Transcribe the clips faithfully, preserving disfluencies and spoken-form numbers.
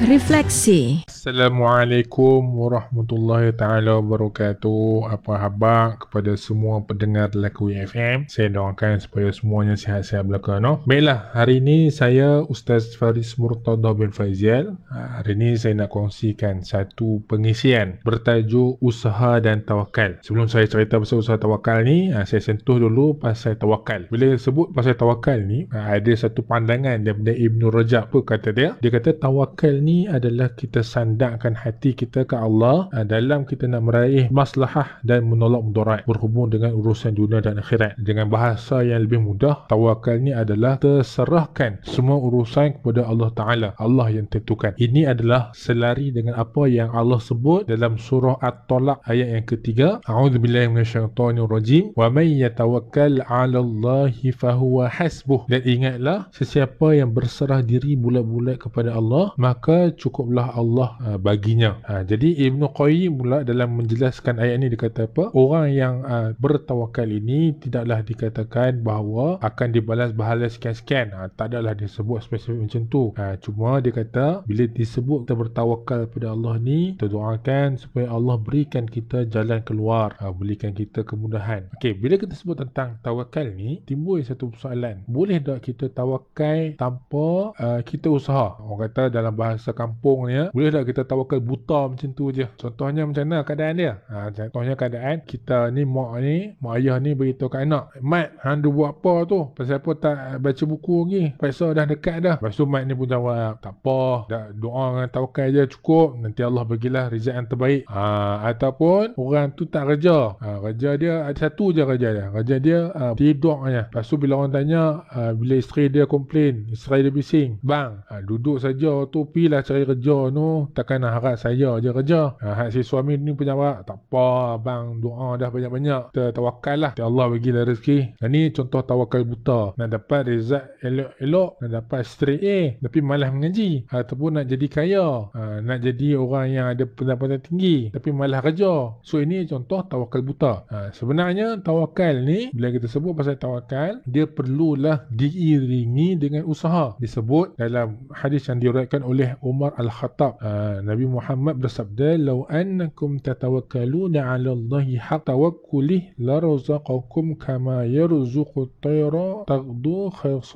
Refleksi. Assalamualaikum warahmatullahi taala wabarakatuh. Apa khabar kepada semua pendengar Laku F M? Saya doakan supaya semuanya sihat-sihat belaka, no? Baiklah, hari ini saya Ustaz Faris Murtada bin Faizal. Hari ini saya nak kongsikan satu pengisian bertajuk usaha dan tawakal. Sebelum saya cerita pasal usaha tawakal ni, saya sentuh dulu pasal tawakal. Bila sebut pasal tawakal ni, ada satu pandangan daripada Ibnu Rajab. Apa kata dia? Dia kata tawakal ni adalah kita sandakkan hati kita ke Allah dalam kita nak meraih maslahah dan menolak mudarat berhubung dengan urusan dunia dan akhirat. Dengan bahasa yang lebih mudah, tawakal ni adalah terserahkan semua urusan kepada Allah Ta'ala, Allah yang tentukan. Ini adalah selari dengan apa yang Allah sebut dalam surah At-Talaq ayat yang ketiga. A'udzubillahi minasyaitonirrajim. Wa may yatawakkal 'ala Allahi fahuwa hasbuh. Dan ingatlah, sesiapa yang berserah diri bulat-bulat kepada Allah, maka cukuplah Allah uh, baginya. Ha, jadi Ibnu Qayyim pula dalam menjelaskan ayat ini, dia kata apa? Orang yang uh, bertawakal ini tidaklah dikatakan bahawa akan dibalas pahala sekian-sekian. Ha, tak adalah disebut spesifik macam tu. Ha, cuma dia kata bila disebut kita bertawakal kepada Allah ni, kita doakan supaya Allah berikan kita jalan keluar, ha, berikan kita kemudahan. Okey, bila kita sebut tentang tawakal ni, timbul satu persoalan. Boleh tak kita tawakal tanpa uh, kita usaha? Orang kata dalam bahasa kampung ni, boleh tak kita tawakal buta macam tu je? Contohnya macam mana keadaan dia? Ha, contohnya keadaan kita ni, mak ni, mak ayah ni beritahu kat anak, Mat, hang duk buat apa tu? Pasal apa tak baca buku lagi? Paisa dah dekat dah. Lepas tu Mat ni pun jawab, tak apa, dah doa dengan tawakal je cukup, nanti Allah bagilah rezeki yang terbaik. Ha, ataupun orang tu tak kerja. Ha, kerja dia ada satu je kerja dia. Kerja dia uh, tidur aja. Lepas tu bila orang tanya, uh, bila isteri dia komplain, isteri dia bising, bang, ha, duduk saja tu, pilah cari kerja tu, takkan nak harap saya je kerja. Ha, si suami ni pun jawab, tak apa bang, doa dah banyak-banyak, kita tawakal lah, Allah bagilah rezeki. Dan ni contoh tawakal buta. Nak dapat rezeki elok-elok, nak dapat straight A tapi malas mengaji, ataupun nak jadi kaya, ha, nak jadi orang yang ada pendapatan tinggi tapi malas kerja. So ini contoh tawakal buta. Ha, sebenarnya tawakal ni, bila kita sebut pasal tawakal, dia perlulah diiringi dengan usaha. Disebut dalam hadis yang diriwayatkan oleh Umar Al-Khattab, uh, Nabi Muhammad bersabda, "Lau annakum tatawakkaluna 'ala Allahi haqq tawakkulih la razaqakum kama yarzuqu at-tayra taghdu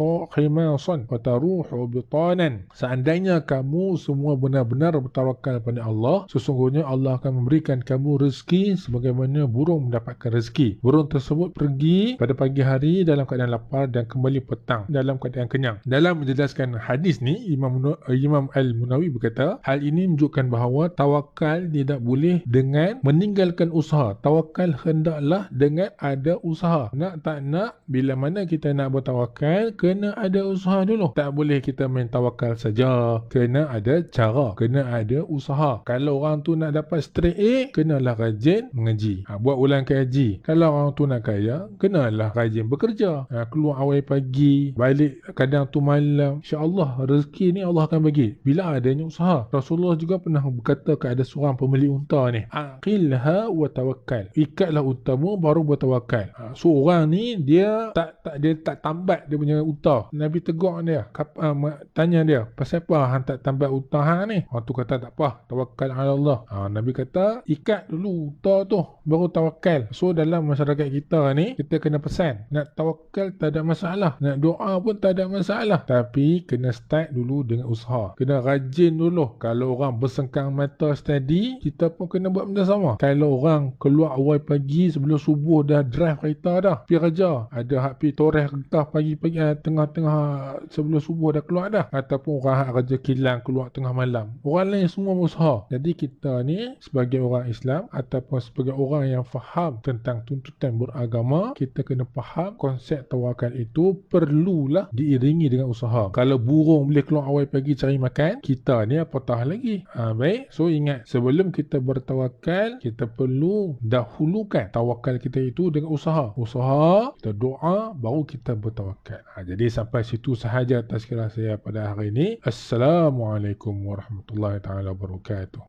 khimasan wa taruhu bitanan." Seandainya kamu semua benar-benar bertawakal pada Allah, sesungguhnya Allah akan memberikan kamu rezeki sebagaimana burung mendapatkan rezeki. Burung tersebut pergi pada pagi hari dalam keadaan lapar dan kembali petang dalam keadaan kenyang. Dalam menjelaskan hadis ni, Imam Imam Al-Munawi berkata, hal ini menunjukkan bahawa tawakal tidak boleh dengan meninggalkan usaha. Tawakal hendaklah dengan ada usaha. Nak tak nak, bila mana kita nak bertawakal, kena ada usaha dulu. Tak boleh kita main tawakal saja. Kena ada cara, kena ada usaha. Kalau orang tu nak dapat straight A, kenalah rajin mengaji, ha, buat ulang kaji. Kalau orang tu nak kaya, kenalah rajin bekerja, ha, keluar awal pagi, balik kadang tu malam. InsyaAllah rezeki ni Allah akan bagi bila adanya usaha. Rasulullah juga pernah berkata kepada seorang pemilik unta ni, aqilha wa tawakkal, ikatlah untamu baru bertawakal. Ha, so orang ni dia tak tak dia tak tambat dia punya unta. Nabi tegur dia, kap, uh, tanya dia, pasal apa hang tak tambat unta hang ni? Orang tu kata, tak apa, tawakal ala Allah. Ha, Nabi kata, ikat dulu unta tu baru tawakal. So dalam masyarakat kita ni, kita kena pesan, nak tawakal tak ada masalah, nak doa pun tak ada masalah, tapi kena start dulu dengan usaha. Kena rajin dulu. Kalau orang bersengkang mata study, kita pun kena buat benda sama. Kalau orang keluar awal pagi sebelum subuh dah drive kereta dah pergi kerja, ada hak pergi toreh kereta pagi-pagi, tengah-tengah sebelum subuh dah keluar dah, ataupun orang hak kerja kilang keluar tengah malam, orang lain semua usaha. Jadi kita ni sebagai orang Islam ataupun sebagai orang yang faham tentang tuntutan beragama, kita kena faham konsep tawakal itu perlulah diiringi dengan usaha. Kalau burung boleh keluar awal pagi cari makan, kita ni apatah lagi. Ha, baik. So ingat, sebelum kita bertawakal, kita perlu dahulukan tawakal kita itu dengan usaha. Usaha, kita doa, baru kita bertawakal. Ha, jadi sampai situ sahaja tazkirah saya pada hari ini. Assalamualaikum warahmatullahi taala wabarakatuh.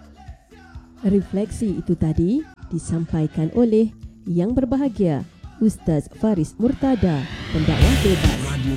Refleksi itu tadi disampaikan oleh Yang Berbahagia Ustaz Faris Murtada, pendakwah bebas.